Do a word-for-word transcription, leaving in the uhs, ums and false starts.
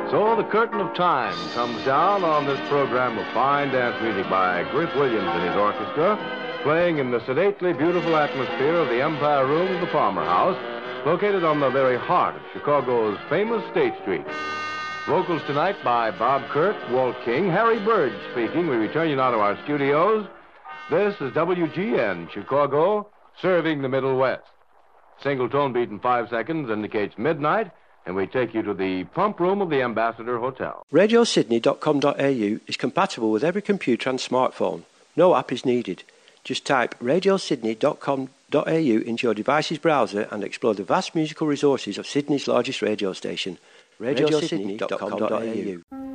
So the curtain of time comes down on this program of fine dance music by Griff Williams and his orchestra, playing in the sedately beautiful atmosphere of the Empire Room of the Palmer House, located on the very heart of Chicago's famous State Street. Vocals tonight by Bob Kirk, Walt King, Harry Bird speaking. We return you now to our studios. This is W G N, Chicago, serving the Middle West. Single tone beat in five seconds indicates midnight, and we take you to the pump room of the Ambassador Hotel. radio sydney dot com dot a u is compatible with every computer and smartphone. No app is needed. Just type radio sydney dot com dot a u into your device's browser and explore the vast musical resources of Sydney's largest radio station, radio sydney dot com dot a u.